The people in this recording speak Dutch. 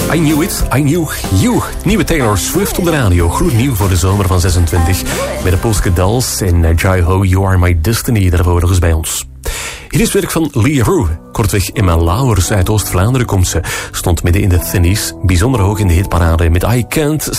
I knew it, I knew you. Nieuwe Taylor Swift op de radio. Gloednieuw voor de zomer van 26. Met de Polske Dolls en Jai-Ho, You Are My Destiny. Daarvoor nog eens bij ons. Hier is werk van Lee Roux. Kortweg Emma Lauwers uit Oost-Vlaanderen komt ze. Stond midden in de Thinnies, bijzonder hoog in de hitparade met I Can't